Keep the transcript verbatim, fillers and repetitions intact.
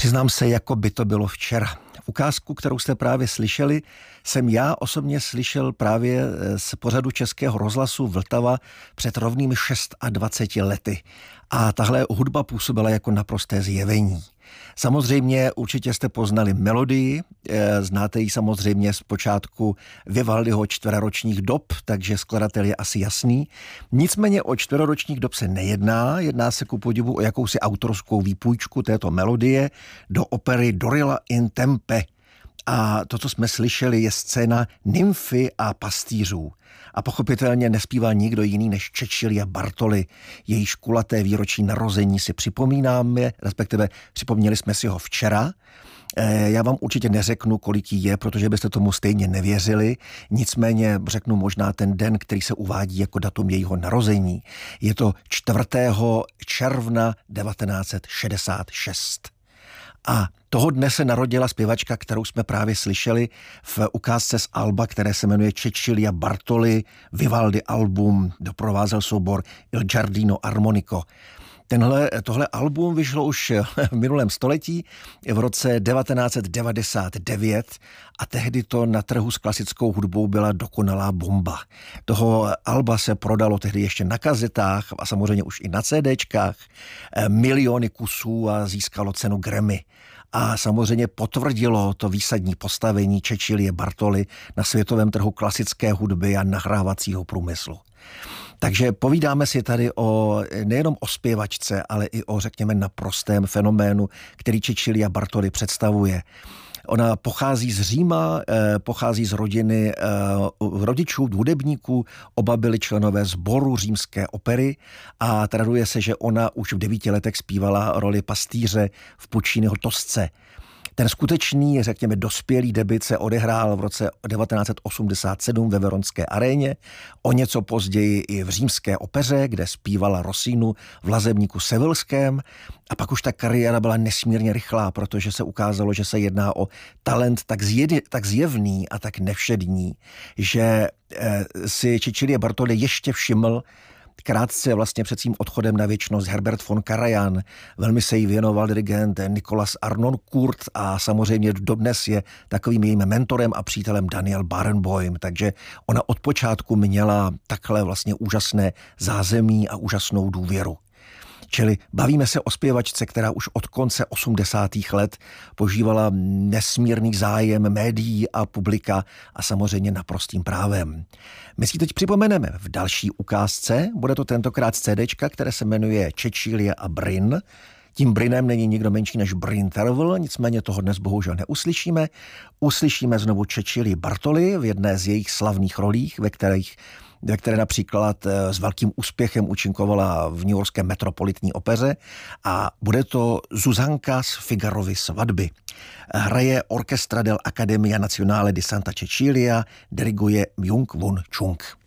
Přiznám se, jako by to bylo včera. Ukázku, kterou jste právě slyšeli, jsem já osobně slyšel právě z pořadu Českého rozhlasu Vltava před rovnými dvaceti šesti lety. A tahle hudba působila jako naprosté zjevení. Samozřejmě určitě jste poznali melodii, znáte ji samozřejmě z počátku Vivaldiho čtveroročních dob, takže skladatel je asi jasný. Nicméně o čtveroročních dob se nejedná, jedná se ku podivu o jakousi autorskou výpůjčku této melodie do opery Dorilla in Tempe. A to, co jsme slyšeli, je scéna nymfy a pastýřů. A pochopitelně nespíval nikdo jiný než Cecilia Bartoli. Jejíž kulaté výročí narození si připomínáme, respektive připomněli jsme si ho včera. Já vám určitě neřeknu, kolik jí je, protože byste tomu stejně nevěřili. Nicméně řeknu možná ten den, který se uvádí jako datum jejího narození. Je to čtvrtého června devatenáct set šedesát šest. A toho dne se narodila zpěvačka, kterou jsme právě slyšeli v ukázce z alba, které se jmenuje Cecilia Bartoli, Vivaldi album, doprovázel soubor Il Giardino Armonico. Tenhle, tohle album vyšlo už v minulém století, v roce devatenáct set devadesát devět a tehdy to na trhu s klasickou hudbou byla dokonalá bomba. Toho alba se prodalo tehdy ještě na kazetách a samozřejmě už i na CDčkách miliony kusů a získalo cenu Grammy. A samozřejmě potvrdilo to výsadní postavení Cecilie Bartoli na světovém trhu klasické hudby a nahrávacího průmyslu. Takže povídáme si tady o nejenom o zpěvačce, ale i o, řekněme, naprostém fenoménu, který Cecilia Bartoli představuje. Ona pochází z Říma, pochází z rodiny rodičů, hudebníků, oba byli členové sboru římské opery a traduje se, že ona už v devíti letech zpívala roli pastýře v Pucciniho Tosce. Ten skutečný, řekněme, dospělý debut se odehrál v roce devatenáct set osmdesát sedm ve Veronské aréně, o něco později i v římské opeře, kde zpívala Rossinu v Lazebníku Sevilském a pak už ta kariéra byla nesmírně rychlá, protože se ukázalo, že se jedná o talent tak, zjedy, tak zjevný a tak nevšední, že eh, si Cecilia Bartoli ještě všiml krátce vlastně před svým odchodem na věčnost Herbert von Karajan. Velmi se jí věnoval dirigent Nicolas Harnoncourt a samozřejmě dodnes je takovým jejím mentorem a přítelem Daniel Barenboim. Takže ona od počátku měla takhle vlastně úžasné zázemí a úžasnou důvěru. Čili bavíme se o zpěvačce, která už od konce osmdesátých let požívala nesmírný zájem médií a publika a samozřejmě naprostým právem. My si teď připomeneme v další ukázce, bude to tentokrát z CDčka, které se jmenuje Cecilia a Brin. Tím Brinem není nikdo menší než Bryn Tervel, nicméně toho dnes bohužel neuslyšíme. Uslyšíme znovu Cecilii Bartoli v jedné z jejich slavných rolích, ve kterých ve které například s velkým úspěchem účinkovala v newyorské Metropolitní opeře a bude to Zuzanka z Figarovy svatby. Hraje Orchestra dell'Accademia Nazionale di Santa Cecilia, diriguje Myung Whun Chung.